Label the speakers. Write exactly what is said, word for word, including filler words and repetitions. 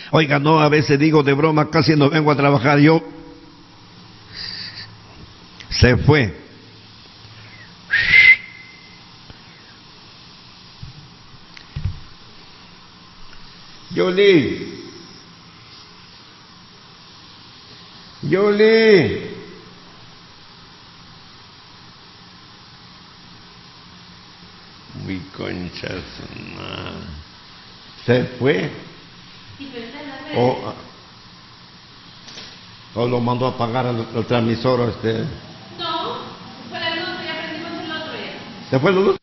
Speaker 1: Oiga, no, a veces digo de broma, casi no vengo a trabajar yo. Se fue. Yoli. Yoli. Mi concha. Se fue. O, o lo mandó a apagar el, el transmisor. Este.
Speaker 2: No, se fue la luz, ya prendimos el otro ya.
Speaker 1: ¿Se fue la luz?